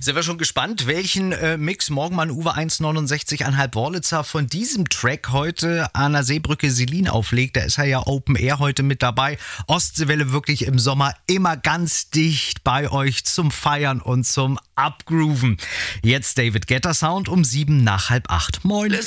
Sind wir schon gespannt, welchen Mix Morgenmann Uwe 1,69,5 Wörlitzer von diesem Track heute an der Seebrücke Selin auflegt. Da ist er ja Open Air heute mit dabei. Ostseewelle wirklich im Sommer immer ganz dicht bei euch zum Feiern und zum Abgrooven. Jetzt David Guetta Sound um 7 nach halb 8. Moin.